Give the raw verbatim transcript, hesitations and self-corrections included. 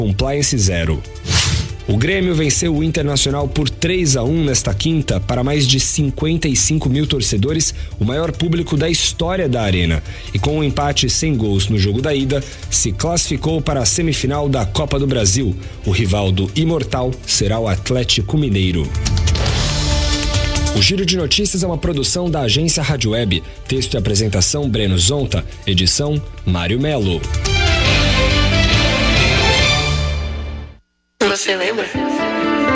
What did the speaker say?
Compliance Zero. O Grêmio venceu o Internacional por três a um nesta quinta para mais de cinquenta e cinco mil torcedores, o maior público da história da Arena. E com um empate sem gols no jogo da ida, se classificou para a semifinal da Copa do Brasil. O rival do Imortal será o Atlético Mineiro. O Giro de Notícias é uma produção da agência Rádio Web. Texto e apresentação Breno Zonta. Edição Mário Melo. Você lembra?